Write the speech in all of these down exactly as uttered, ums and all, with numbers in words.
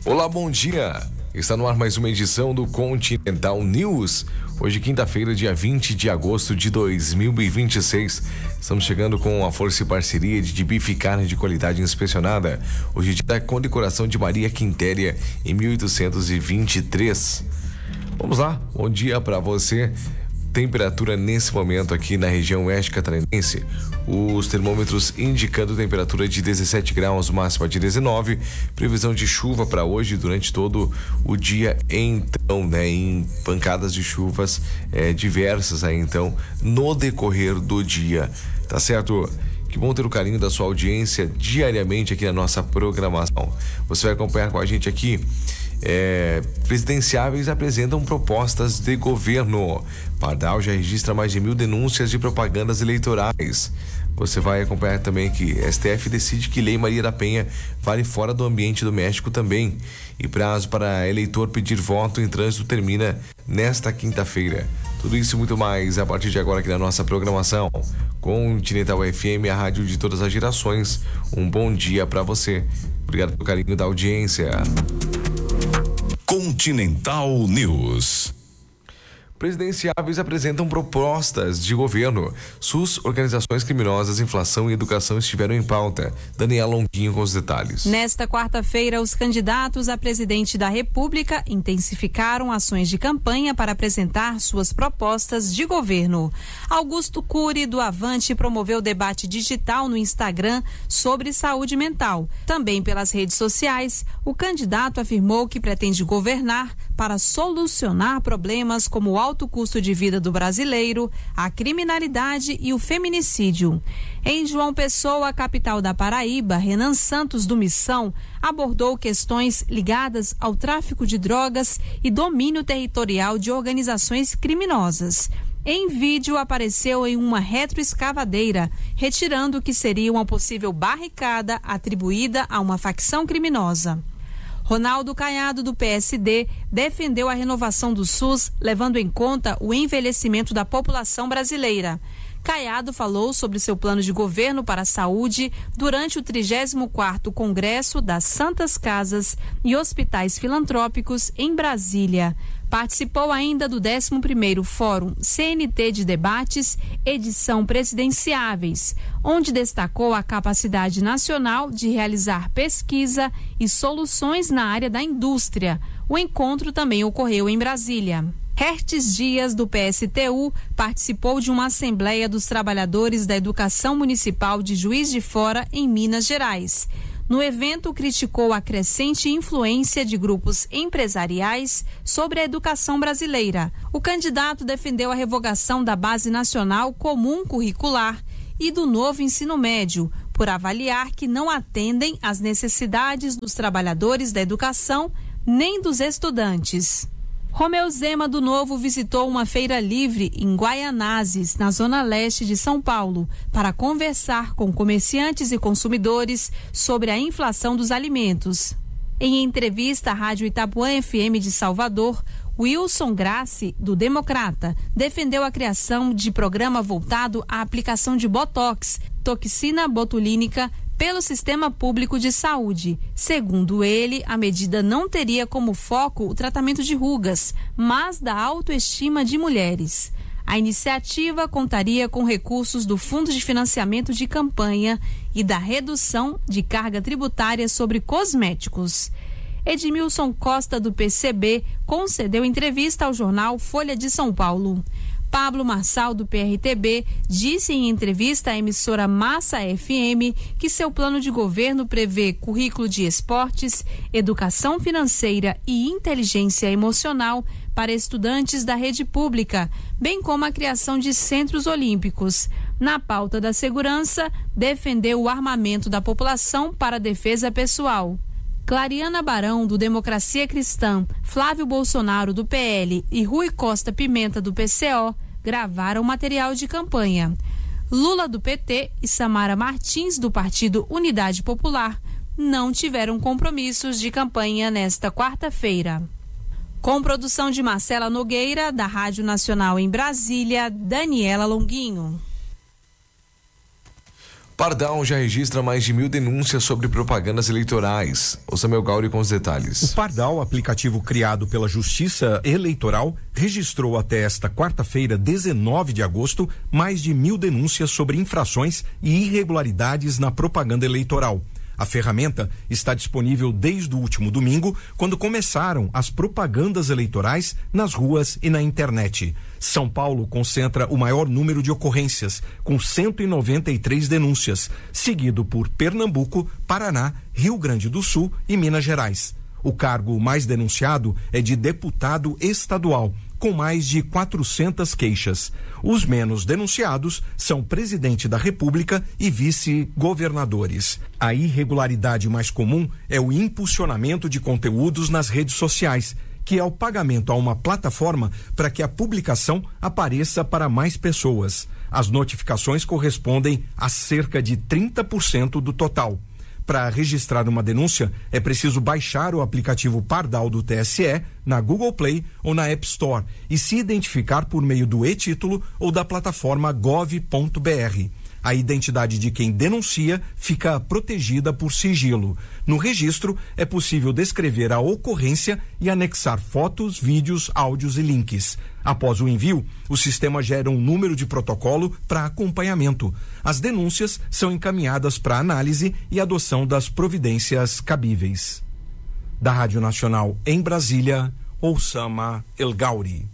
Olá, bom dia. Está no ar mais uma edição do Continental News. Hoje, quinta-feira, dia vinte de agosto de dois mil e vinte e seis. Estamos chegando com a força e parceria de bife e carne de qualidade inspecionada. Hoje, dia da condecoração de Maria Quintéria, em mil oitocentos e vinte e três. Vamos lá, bom dia para você. Temperatura nesse momento aqui na região oeste catarinense, os termômetros indicando temperatura de dezessete graus, máxima de dezenove, previsão de chuva para hoje durante todo o dia, então, né, em pancadas de chuvas é, diversas aí, então, no decorrer do dia, tá certo? Que bom ter o carinho da sua audiência diariamente aqui na nossa programação. Você vai acompanhar com a gente aqui. É, presidenciáveis apresentam propostas de governo. Pardal já registra mais de mil denúncias de propagandas eleitorais. Você vai acompanhar também que S T F decide que Lei Maria da Penha vale fora do ambiente doméstico também. E prazo para eleitor pedir voto em trânsito termina nesta quinta-feira. Tudo isso e muito mais a partir de agora aqui na nossa programação. Continental F M, a rádio de todas as gerações. Um bom dia para você. Obrigado pelo carinho da audiência. Continental News. Presidenciáveis apresentam propostas de governo. SUS, organizações criminosas, inflação e educação estiveram em pauta. Daniela Longuinho com os detalhes. Nesta quarta-feira, os candidatos a presidente da República intensificaram ações de campanha para apresentar suas propostas de governo. Augusto Cury, do Avante, promoveu debate digital no Instagram sobre saúde mental. Também pelas redes sociais, o candidato afirmou que pretende governar para solucionar problemas como o alto custo de vida do brasileiro, a criminalidade e o feminicídio. Em João Pessoa, capital da Paraíba, Renan Santos, do Missão, abordou questões ligadas ao tráfico de drogas e domínio territorial de organizações criminosas. Em vídeo, apareceu em uma retroescavadeira, retirando o que seria uma possível barricada atribuída a uma facção criminosa. Ronaldo Caiado, do P S D, defendeu a renovação do SUS, levando em conta o envelhecimento da população brasileira. Caiado falou sobre seu plano de governo para a saúde durante o trigésimo quarto Congresso das Santas Casas e Hospitais Filantrópicos em Brasília. Participou ainda do décimo primeiro Fórum C N T de Debates, edição Presidenciáveis, onde destacou a capacidade nacional de realizar pesquisa e soluções na área da indústria. O encontro também ocorreu em Brasília. Hertes Dias, do P S T U, participou de uma Assembleia dos Trabalhadores da Educação Municipal de Juiz de Fora, em Minas Gerais. No evento, criticou a crescente influência de grupos empresariais sobre a educação brasileira. O candidato defendeu a revogação da Base Nacional Comum Curricular e do novo ensino médio, por avaliar que não atendem às necessidades dos trabalhadores da educação nem dos estudantes. Romeu Zema, do Novo, visitou uma feira livre em Guaianazes, na zona leste de São Paulo, para conversar com comerciantes e consumidores sobre a inflação dos alimentos. Em entrevista à Rádio Itapuã F M de Salvador, Wilson Grassi, do Democrata, defendeu a criação de programa voltado à aplicação de botox, toxina botulínica, pelo Sistema Público de Saúde. Segundo ele, a medida não teria como foco o tratamento de rugas, mas da autoestima de mulheres. A iniciativa contaria com recursos do Fundo de Financiamento de Campanha e da redução de carga tributária sobre cosméticos. Edmilson Costa, do P C B, concedeu entrevista ao jornal Folha de São Paulo. Pablo Marçal, do P R T B, disse em entrevista à emissora Massa F M que seu plano de governo prevê currículo de esportes, educação financeira e inteligência emocional para estudantes da rede pública, bem como a criação de centros olímpicos. Na pauta da segurança, defendeu o armamento da população para a defesa pessoal. Clariana Barão, do Democracia Cristã, Flávio Bolsonaro, do P L e Rui Costa Pimenta, do P C O, gravaram material de campanha. Lula, do P T, e Samara Martins, do Partido Unidade Popular, não tiveram compromissos de campanha nesta quarta-feira. Com produção de Marcela Nogueira, da Rádio Nacional em Brasília, Daniela Longuinho. Pardal já registra mais de mil denúncias sobre propagandas eleitorais. O Samuel Gauri com os detalhes. O Pardal, aplicativo criado pela Justiça Eleitoral, registrou até esta quarta-feira, dezenove de agosto, mais de mil denúncias sobre infrações e irregularidades na propaganda eleitoral. A ferramenta está disponível desde o último domingo, quando começaram as propagandas eleitorais nas ruas e na internet. São Paulo concentra o maior número de ocorrências, com cento e noventa e três denúncias, seguido por Pernambuco, Paraná, Rio Grande do Sul e Minas Gerais. O cargo mais denunciado é de deputado estadual, com mais de quatrocentas queixas. Os menos denunciados são presidente da República e vice-governadores. A irregularidade mais comum é o impulsionamento de conteúdos nas redes sociais, que é o pagamento a uma plataforma para que a publicação apareça para mais pessoas. As notificações correspondem a cerca de trinta por cento do total. Para registrar uma denúncia, é preciso baixar o aplicativo Pardal do T S E na Google Play ou na App Store e se identificar por meio do e-título ou da plataforma gov ponto br. A identidade de quem denuncia fica protegida por sigilo. No registro, é possível descrever a ocorrência e anexar fotos, vídeos, áudios e links. Após o envio, o sistema gera um número de protocolo para acompanhamento. As denúncias são encaminhadas para análise e adoção das providências cabíveis. Da Rádio Nacional em Brasília, Oussama El Gauri.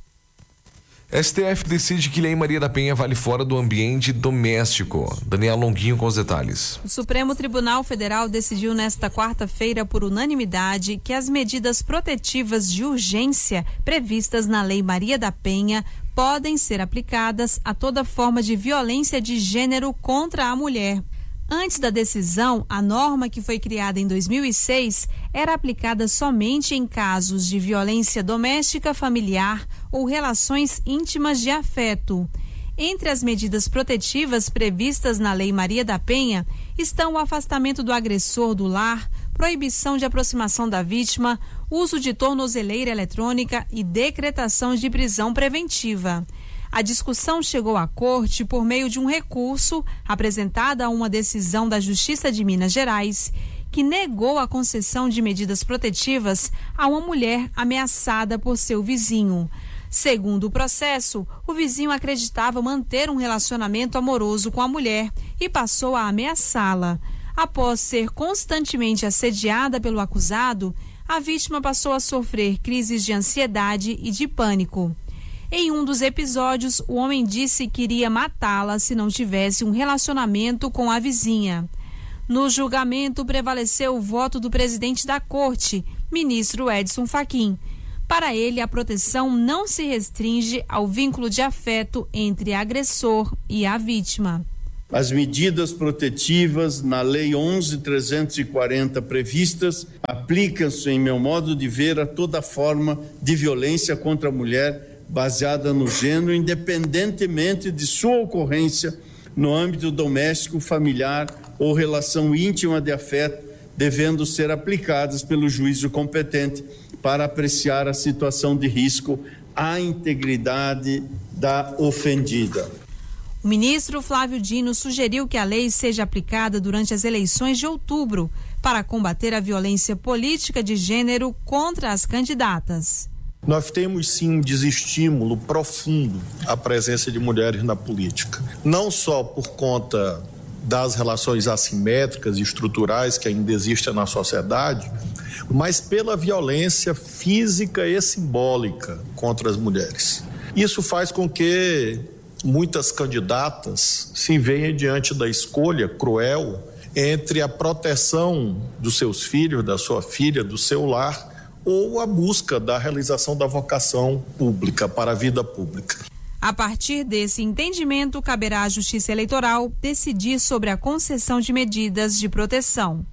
S T F decide que Lei Maria da Penha vale fora do ambiente doméstico. Daniel Longuinho com os detalhes. O Supremo Tribunal Federal decidiu nesta quarta-feira por unanimidade que as medidas protetivas de urgência previstas na Lei Maria da Penha podem ser aplicadas a toda forma de violência de gênero contra a mulher. Antes da decisão, a norma, que foi criada em dois mil e seis, era aplicada somente em casos de violência doméstica, familiar ou relações íntimas de afeto. Entre as medidas protetivas previstas na Lei Maria da Penha estão o afastamento do agressor do lar, proibição de aproximação da vítima, uso de tornozeleira eletrônica e decretação de prisão preventiva. A discussão chegou à corte por meio de um recurso apresentado a uma decisão da Justiça de Minas Gerais, que negou a concessão de medidas protetivas a uma mulher ameaçada por seu vizinho. Segundo o processo, o vizinho acreditava manter um relacionamento amoroso com a mulher e passou a ameaçá-la. Após ser constantemente assediada pelo acusado, a vítima passou a sofrer crises de ansiedade e de pânico. Em um dos episódios, o homem disse que iria matá-la se não tivesse um relacionamento com a vizinha. No julgamento, prevaleceu o voto do presidente da corte, ministro Edson Fachin. Para ele, a proteção não se restringe ao vínculo de afeto entre agressor e a vítima. As medidas protetivas na Lei onze mil trezentos e quarenta previstas aplicam-se, em meu modo de ver, a toda forma de violência contra a mulher baseada no gênero, independentemente de sua ocorrência no âmbito doméstico, familiar ou relação íntima de afeto, devendo ser aplicadas pelo juízo competente para apreciar a situação de risco à integridade da ofendida. O ministro Flávio Dino sugeriu que a lei seja aplicada durante as eleições de outubro para combater a violência política de gênero contra as candidatas. Nós temos sim um desestímulo profundo à presença de mulheres na política, não só por conta das relações assimétricas e estruturais que ainda existem na sociedade, mas pela violência física e simbólica contra as mulheres. Isso faz com que muitas candidatas se veem diante da escolha cruel entre a proteção dos seus filhos, da sua filha, do seu lar, ou a busca da realização da vocação pública para a vida pública. A partir desse entendimento, caberá à Justiça Eleitoral decidir sobre a concessão de medidas de proteção.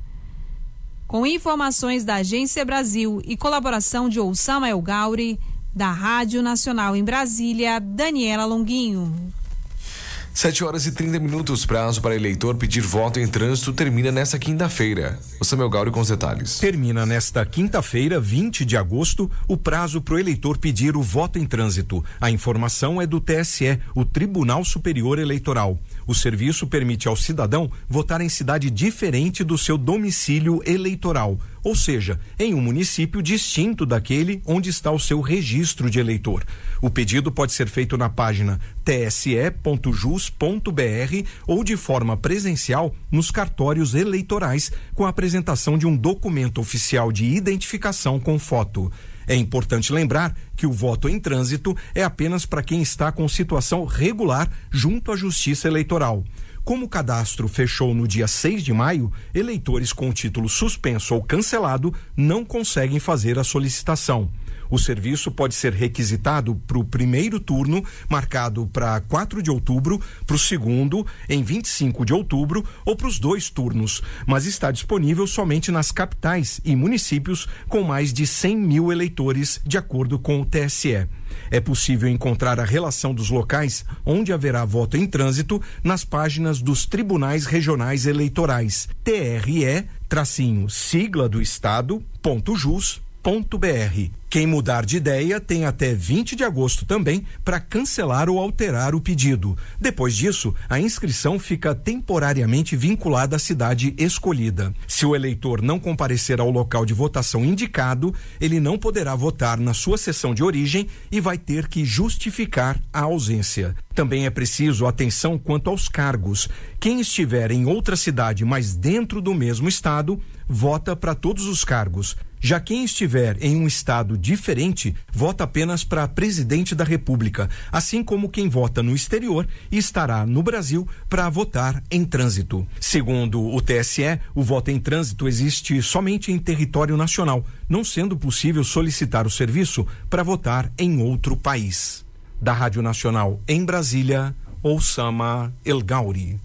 Com informações da Agência Brasil e colaboração de Oussama El Gauri, da Rádio Nacional em Brasília, Daniela Longuinho. sete horas e trinta minutos, prazo para eleitor pedir voto em trânsito termina nesta quinta-feira. O Samuel Gauri com os detalhes. Termina nesta quinta-feira, vinte de agosto, o prazo para o eleitor pedir o voto em trânsito. A informação é do T S E, o Tribunal Superior Eleitoral. O serviço permite ao cidadão votar em cidade diferente do seu domicílio eleitoral, ou seja, em um município distinto daquele onde está o seu registro de eleitor. O pedido pode ser feito na página t s e ponto jus ponto b r ou de forma presencial nos cartórios eleitorais com a apresentação de um documento oficial de identificação com foto. É importante lembrar que o voto em trânsito é apenas para quem está com situação regular junto à Justiça Eleitoral. Como o cadastro fechou no dia seis de maio, eleitores com título suspenso ou cancelado não conseguem fazer a solicitação. O serviço pode ser requisitado para o primeiro turno, marcado para quatro de outubro, para o segundo, em vinte e cinco de outubro, ou para os dois turnos, mas está disponível somente nas capitais e municípios com mais de cem mil eleitores, de acordo com o T S E. É possível encontrar a relação dos locais onde haverá voto em trânsito nas páginas dos Tribunais Regionais Eleitorais, T R E, tracinho, sigla do estado, ponto jus, ponto b r. Quem mudar de ideia tem até vinte de agosto também para cancelar ou alterar o pedido. Depois disso, a inscrição fica temporariamente vinculada à cidade escolhida. Se o eleitor não comparecer ao local de votação indicado, ele não poderá votar na sua sessão de origem e vai ter que justificar a ausência. Também é preciso atenção quanto aos cargos. Quem estiver em outra cidade, mas dentro do mesmo estado, vota para todos os cargos. Já quem estiver em um estado diferente, vota apenas para presidente da República, assim como quem vota no exterior e estará no Brasil para votar em trânsito. Segundo o T S E, o voto em trânsito existe somente em território nacional, não sendo possível solicitar o serviço para votar em outro país. Da Rádio Nacional em Brasília, Oussama El Gauri.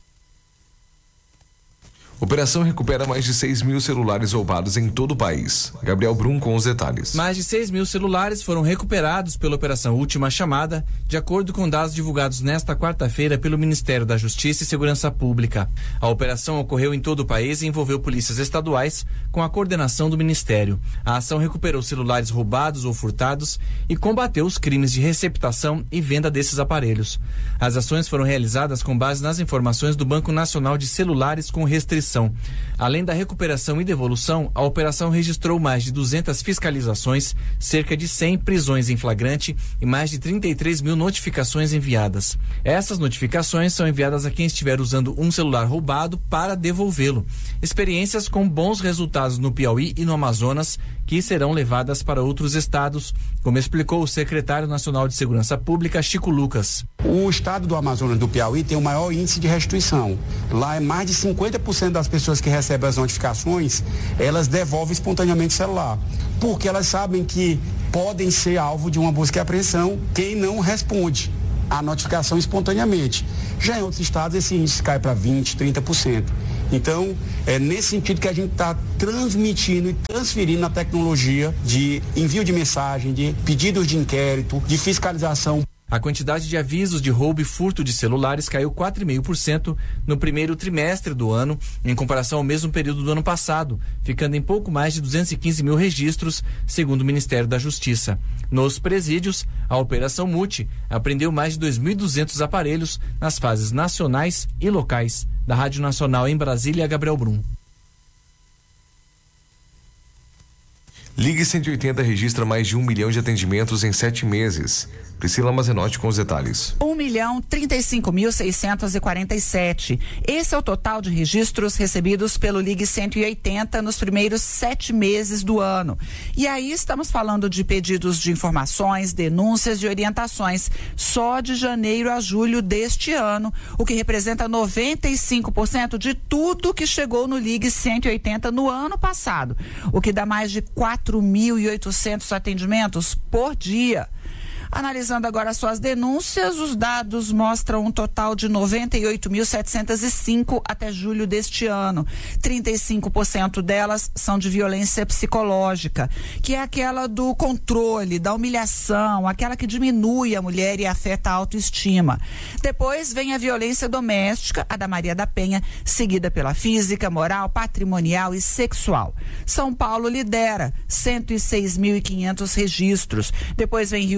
Operação recupera mais de seis mil celulares roubados em todo o país. Gabriel Brum com os detalhes. Mais de seis mil celulares foram recuperados pela Operação Última Chamada, de acordo com dados divulgados nesta quarta-feira pelo Ministério da Justiça e Segurança Pública. A operação ocorreu em todo o país e envolveu polícias estaduais com a coordenação do Ministério. A ação recuperou celulares roubados ou furtados e combateu os crimes de receptação e venda desses aparelhos. As ações foram realizadas com base nas informações do Banco Nacional de Celulares com Restrição. Além da recuperação e devolução, a operação registrou mais de duzentas fiscalizações, cerca de cem prisões em flagrante e mais de trinta e três mil notificações enviadas. Essas notificações são enviadas a quem estiver usando um celular roubado para devolvê-lo. Experiências com bons resultados no Piauí e no Amazonas, que serão levadas para outros estados, como explicou o secretário nacional de Segurança Pública, Chico Lucas. O estado do Amazonas do Piauí tem o maior índice de restituição. Lá é mais de cinquenta por cento das pessoas que recebem as notificações, elas devolvem espontaneamente o celular, porque elas sabem que podem ser alvo de uma busca e apreensão quem não responde à notificação espontaneamente. Já em outros estados esse índice cai para vinte, trinta por cento. Então, é nesse sentido que a gente está transmitindo e transferindo a tecnologia de envio de mensagem, de pedidos de inquérito, de fiscalização. A quantidade de avisos de roubo e furto de celulares caiu quatro vírgula cinco por cento no primeiro trimestre do ano, em comparação ao mesmo período do ano passado, ficando em pouco mais de duzentos e quinze mil registros, segundo o Ministério da Justiça. Nos presídios, a Operação Multi apreendeu mais de dois mil e duzentos aparelhos nas fases nacionais e locais. Da Rádio Nacional em Brasília, Gabriel Brum. Ligue cento e oitenta registra mais de um milhão de atendimentos em sete meses. Priscila Mazenotti com os detalhes. um milhão trinta e cinco mil seiscentos e quarenta e sete. Esse é o total de registros recebidos pelo Ligue cento e oitenta nos primeiros sete meses do ano. E aí estamos falando de pedidos de informações, denúncias e orientações só de janeiro a julho deste ano, o que representa noventa e cinco por cento de tudo que chegou no Ligue cento e oitenta no ano passado, o que dá mais de quatro mil e oitocentos atendimentos por dia. Analisando agora suas denúncias, os dados mostram um total de noventa e oito mil setecentos e cinco até julho deste ano. trinta e cinco por cento delas são de violência psicológica, que é aquela do controle, da humilhação, aquela que diminui a mulher e afeta a autoestima. Depois vem a violência doméstica, a da Maria da Penha, seguida pela física, moral, patrimonial e sexual. São Paulo lidera, cento e seis mil e quinhentos registros. Depois vem Rio de Janeiro,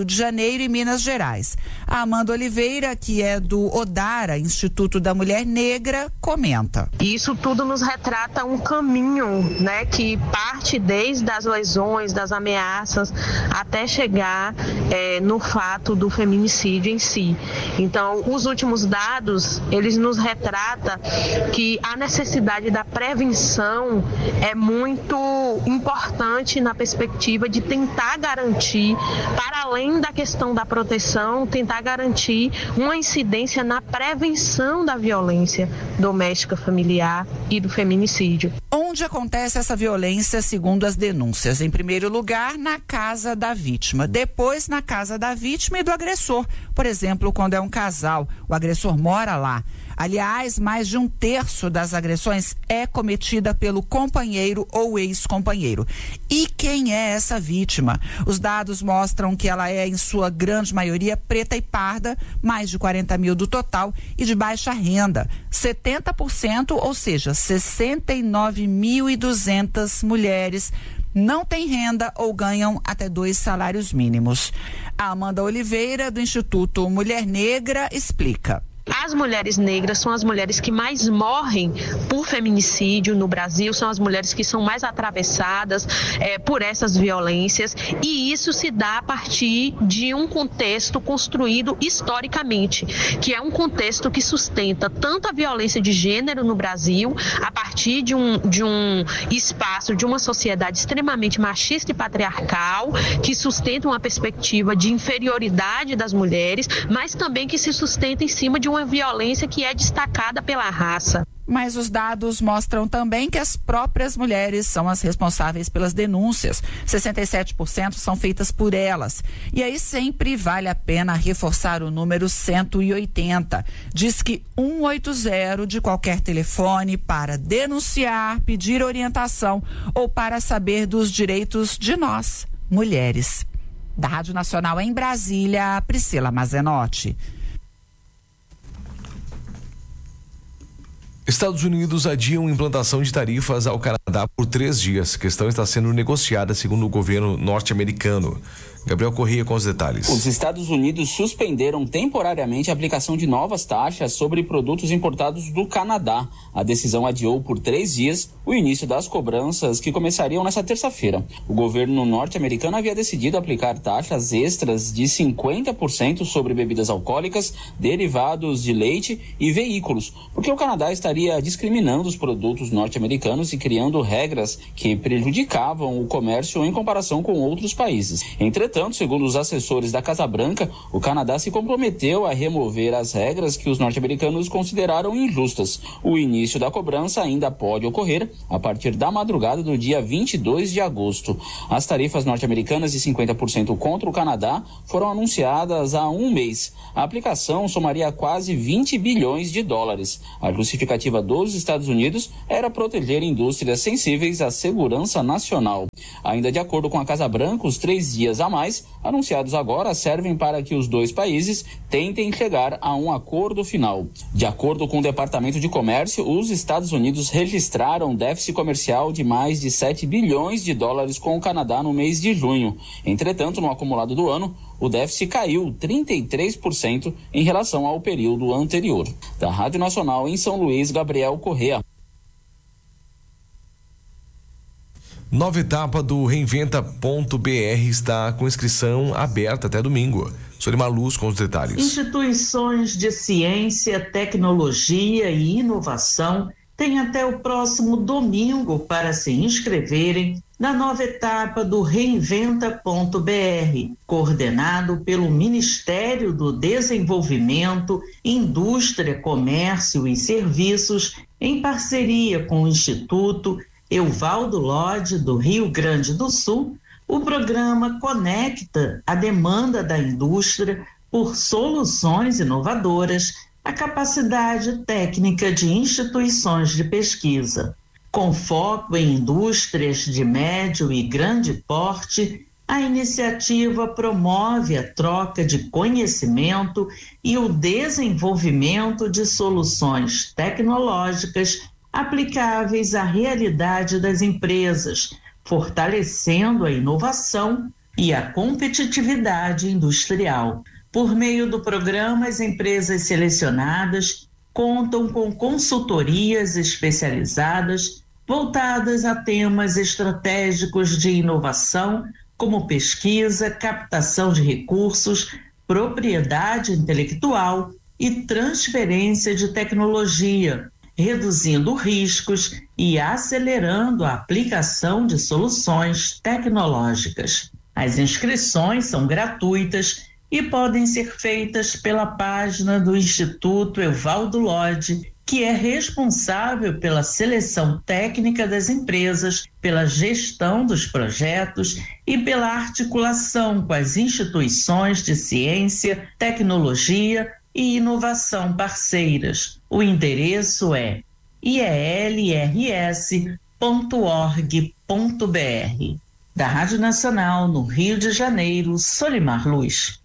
Janeiro e Minas Gerais. A Amanda Oliveira, que é do Odara, Instituto da Mulher Negra, comenta. Isso tudo nos retrata um caminho, né, que parte desde as lesões, das ameaças, até chegar é, no fato do feminicídio em si. Então, os últimos dados, eles nos retratam que a necessidade da prevenção é muito importante na perspectiva de tentar garantir, para além da questão da proteção, tentar garantir uma incidência na prevenção da violência doméstica, familiar e do feminicídio. Onde acontece essa violência, segundo as denúncias? Em primeiro lugar, na casa da vítima. Depois, na casa da vítima e do agressor. Por exemplo, quando é um casal, o agressor mora lá. Aliás, mais de um terço das agressões é cometida pelo companheiro ou ex-companheiro. E quem é essa vítima? Os dados mostram que ela é, em sua grande maioria, preta e parda, mais de quarenta mil do total, e de baixa renda. setenta por cento, ou seja, sessenta e nove mil e duzentas mulheres não têm renda ou ganham até dois salários mínimos. A Amanda Oliveira, do Instituto Mulher Negra, explica. As mulheres negras são as mulheres que mais morrem por feminicídio no Brasil, são as mulheres que são mais atravessadas é, por essas violências, e isso se dá a partir de um contexto construído historicamente, que é um contexto que sustenta tanto a violência de gênero no Brasil, a partir de um, de um espaço, de uma sociedade extremamente machista e patriarcal, que sustenta uma perspectiva de inferioridade das mulheres, mas também que se sustenta em cima de um uma violência que é destacada pela raça. Mas os dados mostram também que as próprias mulheres são as responsáveis pelas denúncias. sessenta e sete por cento são feitas por elas. E aí sempre vale a pena reforçar o número cento e oitenta. Diz que cento e oitenta de qualquer telefone para denunciar, pedir orientação ou para saber dos direitos de nós, mulheres. Da Rádio Nacional em Brasília, Priscila Mazenotti. Estados Unidos adiam implantação de tarifas ao Canadá por três dias. A questão está sendo negociada, segundo o governo norte-americano. Gabriel Corrêa com os detalhes. Os Estados Unidos suspenderam temporariamente a aplicação de novas taxas sobre produtos importados do Canadá. A decisão adiou por três dias o início das cobranças, que começariam nesta terça-feira. O governo norte-americano havia decidido aplicar taxas extras de cinquenta por cento sobre bebidas alcoólicas, derivados de leite e veículos, porque o Canadá estaria discriminando os produtos norte-americanos e criando regras que prejudicavam o comércio em comparação com outros países. Entretanto, Entretanto, segundo os assessores da Casa Branca, o Canadá se comprometeu a remover as regras que os norte-americanos consideraram injustas. O início da cobrança ainda pode ocorrer a partir da madrugada do dia vinte e dois de agosto. As tarifas norte-americanas de cinquenta por cento contra o Canadá foram anunciadas há um mês. A aplicação somaria quase vinte bilhões de dólares. A justificativa dos Estados Unidos era proteger indústrias sensíveis à segurança nacional. Ainda de acordo com a Casa Branca, os três dias a mais anunciados agora servem para que os dois países tentem chegar a um acordo final. De acordo com o Departamento de Comércio, os Estados Unidos registraram um déficit comercial de mais de sete bilhões de dólares com o Canadá no mês de junho. Entretanto, no acumulado do ano, o déficit caiu trinta e três por cento em relação ao período anterior. Da Rádio Nacional em São Luís, Gabriel Corrêa. Nova etapa do Reinventa ponto B R está com inscrição aberta até domingo. Solimar Luz com os detalhes. Instituições de ciência, tecnologia e inovação têm até o próximo domingo para se inscreverem na nova etapa do Reinventa ponto B R, coordenado pelo Ministério do Desenvolvimento, Indústria, Comércio e Serviços, em parceria com o Instituto Evaldo Lodge, do Rio Grande do Sul. O programa conecta a demanda da indústria por soluções inovadoras à capacidade técnica de instituições de pesquisa. Com foco em indústrias de médio e grande porte, a iniciativa promove a troca de conhecimento e o desenvolvimento de soluções tecnológicas aplicáveis à realidade das empresas, fortalecendo a inovação, e a competitividade industrial. Por meio do programa, as empresas selecionadas contam com consultorias especializadas voltadas a temas estratégicos de inovação, como pesquisa, captação de recursos, propriedade intelectual e transferência de tecnologia, reduzindo riscos e acelerando a aplicação de soluções tecnológicas. As inscrições são gratuitas e podem ser feitas pela página do Instituto Evaldo Lodge, que é responsável pela seleção técnica das empresas, pela gestão dos projetos e pela articulação com as instituições de ciência, tecnologia e inovação parceiras. O endereço é i e l r s ponto org ponto b r. Da Rádio Nacional, no Rio de Janeiro, Solimar Luz.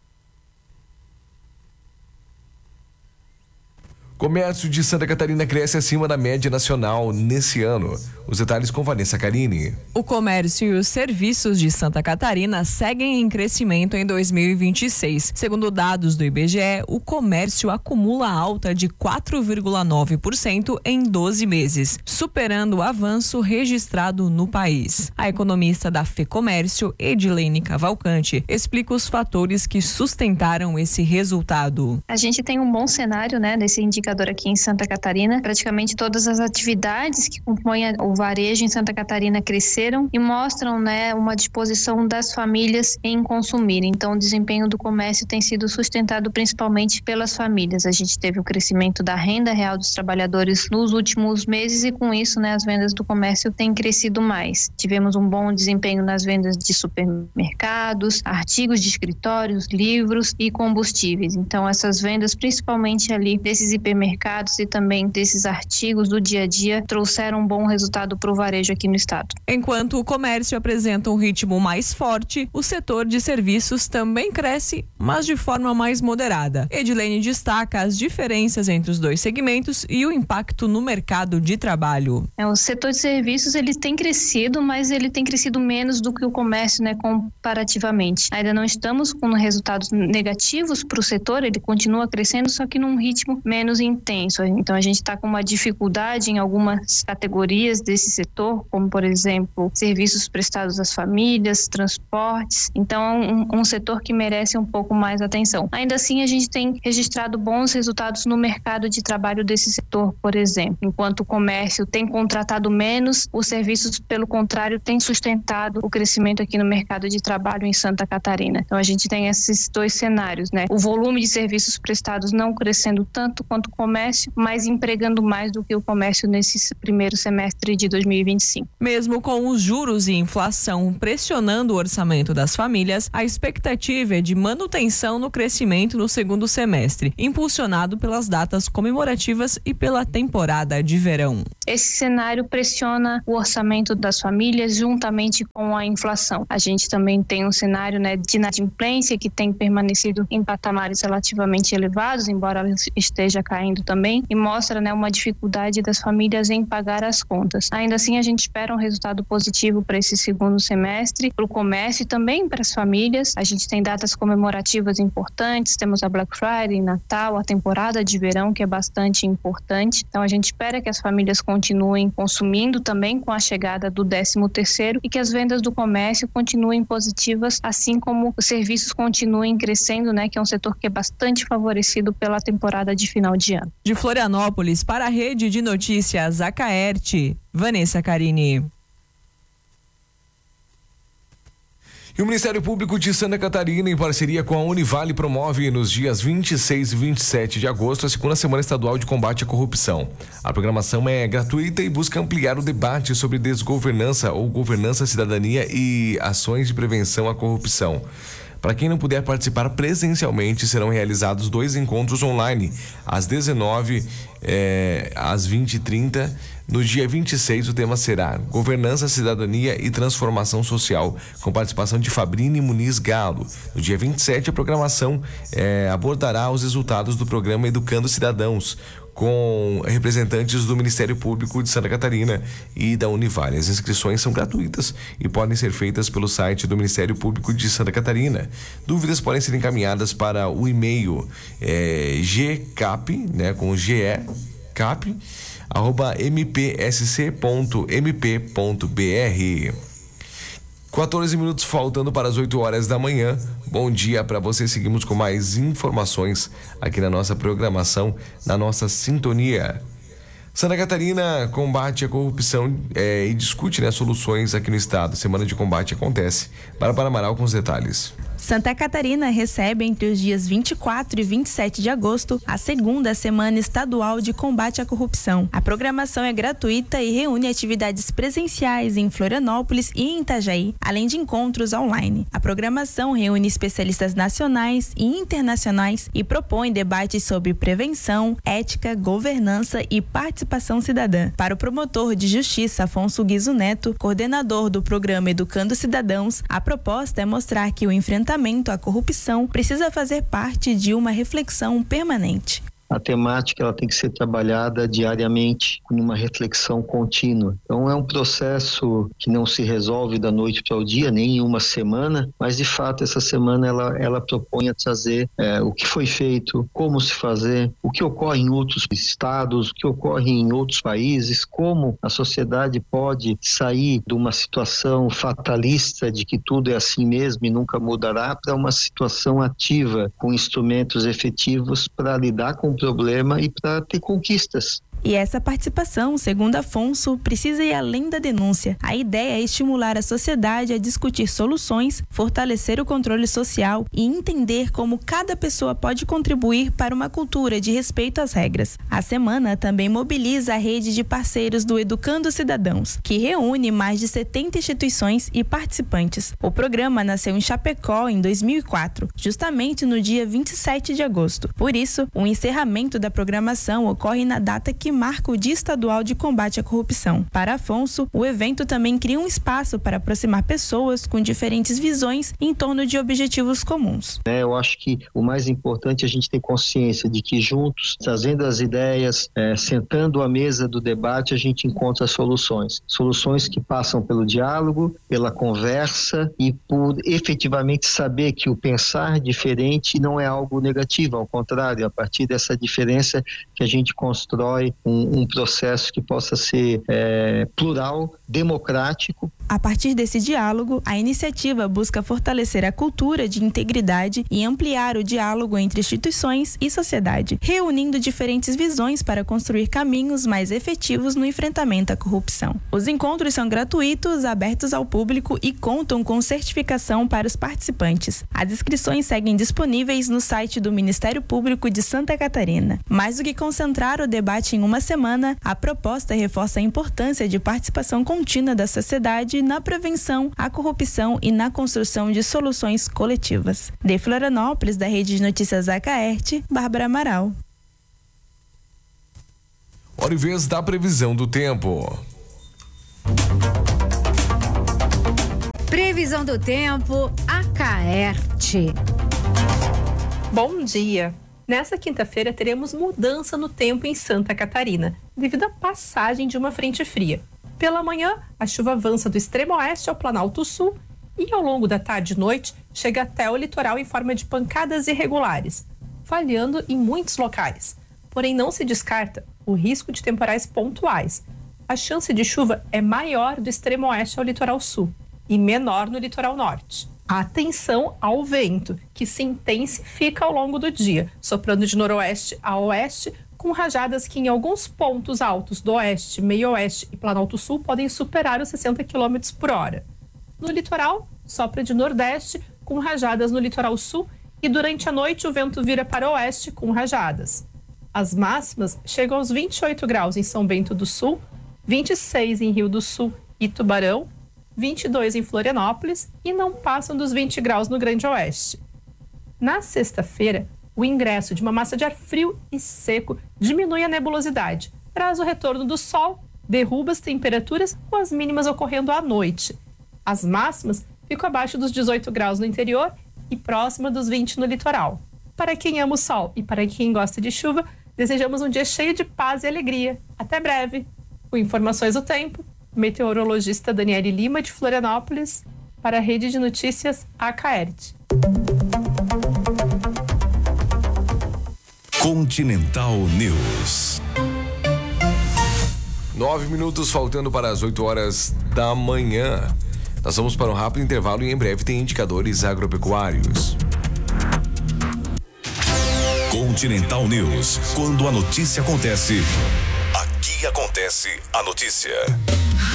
Comércio de Santa Catarina cresce acima da média nacional nesse ano. Os detalhes com Vanessa Carini. O comércio e os serviços de Santa Catarina seguem em crescimento em dois mil e vinte e seis. Segundo dados do I B G E, o comércio acumula alta de quatro vírgula nove por cento em doze meses, superando o avanço registrado no país. A economista da FEComércio, Edilene Cavalcante, explica os fatores que sustentaram esse resultado. A gente tem um bom cenário, né, desse indicador aqui em Santa Catarina. Praticamente todas as atividades que compõem o varejo em Santa Catarina cresceram e mostram, né, uma disposição das famílias em consumir. Então, o desempenho do comércio tem sido sustentado principalmente pelas famílias. A gente teve o crescimento da renda real dos trabalhadores nos últimos meses e, com isso, né, as vendas do comércio têm crescido mais. Tivemos um bom desempenho nas vendas de supermercados, artigos de escritórios, livros e combustíveis. Então, essas vendas, principalmente ali desses hipermercados e também desses artigos do dia a dia, trouxeram um bom resultado para o varejo aqui no estado. Enquanto o comércio apresenta um ritmo mais forte, o setor de serviços também cresce, mas de forma mais moderada. Edilene destaca as diferenças entre os dois segmentos e o impacto no mercado de trabalho. É, o setor de serviços ele tem crescido, mas ele tem crescido menos do que o comércio, né, comparativamente. Ainda não estamos com resultados negativos para o setor, ele continua crescendo, só que num ritmo menos intenso. Então a gente está com uma dificuldade em algumas categorias desse setor, como por exemplo serviços prestados às famílias, transportes. Então é um, um setor que merece um pouco mais atenção. Ainda assim, a gente tem registrado bons resultados no mercado de trabalho desse setor, por exemplo. Enquanto o comércio tem contratado menos, os serviços, pelo contrário, têm sustentado o crescimento aqui no mercado de trabalho em Santa Catarina. Então a gente tem esses dois cenários, né? O volume de serviços prestados não crescendo tanto quanto o comércio, mas empregando mais do que o comércio nesse primeiro semestre de dois mil e vinte e cinco. Mesmo com os juros e inflação pressionando o orçamento das famílias, a expectativa é de manutenção no crescimento no segundo semestre, impulsionado pelas datas comemorativas e pela temporada de verão. Esse cenário pressiona o orçamento das famílias juntamente com a inflação. A gente também tem um cenário, né, de inadimplência que tem permanecido em patamares relativamente elevados, embora ela esteja caindo também, e mostra, né, uma dificuldade das famílias em pagar as contas. Ainda assim, a gente espera um resultado positivo para esse segundo semestre, para o comércio e também para as famílias. A gente tem datas comemorativas importantes, temos a Black Friday, Natal, a temporada de verão, que é bastante importante. Então a gente espera que as famílias continuem consumindo também com a chegada do décimo terceiro e que as vendas do comércio continuem positivas, assim como os serviços continuem crescendo, né, que é um setor que é bastante favorecido pela temporada de final de ano. De Florianópolis para a Rede de Notícias Acaerte, Vanessa Carini. E o Ministério Público de Santa Catarina, em parceria com a Univale, promove nos dias vinte e seis e vinte e sete de agosto a segunda Semana Estadual de Combate à Corrupção. A programação é gratuita e busca ampliar o debate sobre desgovernança ou governança, cidadania e ações de prevenção à corrupção. Para quem não puder participar presencialmente, serão realizados dois encontros online, às dezenove, é, às vinte e trinta. No dia vinte e seis, o tema será Governança, Cidadania e Transformação Social, com participação de Fabrini Muniz Galo. No dia vinte e sete, a programação é, abordará os resultados do programa Educando Cidadãos, com representantes do Ministério Público de Santa Catarina e da Univale. As inscrições são gratuitas e podem ser feitas pelo site do Ministério Público de Santa Catarina. Dúvidas podem ser encaminhadas para o e-mail é, gcap, né, com ge cap, arroba mpsc ponto m p ponto b r. quatorze minutos faltando para as oito horas da manhã. Bom dia para você. Seguimos com mais informações aqui na nossa programação, na nossa sintonia. Santa Catarina combate a corrupção é, e discute, né, soluções aqui no estado. Semana de combate acontece. Bárbara Amaral com os detalhes. Santa Catarina recebe entre os dias vinte e quatro e vinte e sete de agosto a segunda Semana Estadual de Combate à Corrupção. A programação é gratuita e reúne atividades presenciais em Florianópolis e em Itajaí, além de encontros online. A programação reúne especialistas nacionais e internacionais e propõe debates sobre prevenção, ética, governança e participação cidadã. Para o promotor de justiça Afonso Guizo Neto, coordenador do programa Educando Cidadãos, a proposta é mostrar que o enfrentamento à corrupção precisa fazer parte de uma reflexão permanente. A temática ela tem que ser trabalhada diariamente, com uma reflexão contínua. Então é um processo que não se resolve da noite para o dia, nem em uma semana, mas de fato essa semana ela, ela propõe a trazer é, o que foi feito, como se fazer, o que ocorre em outros estados, o que ocorre em outros países, como a sociedade pode sair de uma situação fatalista de que tudo é assim mesmo e nunca mudará, para uma situação ativa, com instrumentos efetivos para lidar com problema e para ter conquistas. E essa participação, segundo Afonso, precisa ir além da denúncia. A ideia é estimular a sociedade a discutir soluções, fortalecer o controle social e entender como cada pessoa pode contribuir para uma cultura de respeito às regras. A semana também mobiliza a rede de parceiros do Educando Cidadãos, que reúne mais de setenta instituições e participantes. O programa nasceu em Chapecó em dois mil e quatro, justamente no dia vinte e sete de agosto. Por isso, o encerramento da programação ocorre na data que marca o Dia Estadual de Combate à Corrupção. Para Afonso, o evento também cria um espaço para aproximar pessoas com diferentes visões em torno de objetivos comuns. É, eu acho que o mais importante é a gente ter consciência de que juntos, trazendo as ideias, é, sentando à mesa do debate, a gente encontra soluções. Soluções que passam pelo diálogo, pela conversa e por efetivamente saber que o pensar diferente não é algo negativo, ao contrário, a partir dessa diferença que a gente constrói Um, um processo que possa ser é, plural, democrático. A partir desse diálogo, a iniciativa busca fortalecer a cultura de integridade e ampliar o diálogo entre instituições e sociedade, reunindo diferentes visões para construir caminhos mais efetivos no enfrentamento à corrupção. Os encontros são gratuitos, abertos ao público e contam com certificação para os participantes. As inscrições seguem disponíveis no site do Ministério Público de Santa Catarina. Mais do que concentrar o debate em uma semana, a proposta reforça a importância de participação contínua da sociedade na prevenção à corrupção e na construção de soluções coletivas. De Florianópolis, da Rede de Notícias Acaerte, Bárbara Amaral. Hora e vez da previsão do tempo. Previsão do tempo, Acaerte. Bom dia. Nessa quinta-feira teremos mudança no tempo em Santa Catarina, devido à passagem de uma frente fria. Pela manhã, a chuva avança do extremo oeste ao Planalto Sul e ao longo da tarde e noite chega até o litoral em forma de pancadas irregulares, falhando em muitos locais. Porém, não se descarta o risco de temporais pontuais. A chance de chuva é maior do extremo oeste ao litoral sul e menor no litoral norte. Atenção ao vento, que se intensifica ao longo do dia, soprando de noroeste a oeste, com rajadas que em alguns pontos altos do oeste, meio-oeste e Planalto Sul podem superar os sessenta quilômetros por hora. No litoral, sopra de nordeste, com rajadas no litoral sul, e durante a noite o vento vira para o oeste com rajadas. As máximas chegam aos vinte e oito graus em São Bento do Sul, vinte e seis em Rio do Sul e Tubarão, vinte e dois em Florianópolis e não passam dos vinte graus no Grande Oeste. Na sexta-feira, o ingresso de uma massa de ar frio e seco diminui a nebulosidade, traz o retorno do sol, derruba as temperaturas com as mínimas ocorrendo à noite. As máximas ficam abaixo dos dezoito graus no interior e próxima dos vinte no litoral. Para quem ama o sol e para quem gosta de chuva, Desejamos um dia cheio de paz e alegria. Até breve. Com informações do tempo, meteorologista Daniele Lima, de Florianópolis, para a Rede de Notícias Acaerte. Continental News. Nove minutos faltando para as oito horas da manhã. Nós vamos para um rápido intervalo e em breve tem indicadores agropecuários. Continental News. Quando a notícia acontece, aqui acontece a notícia.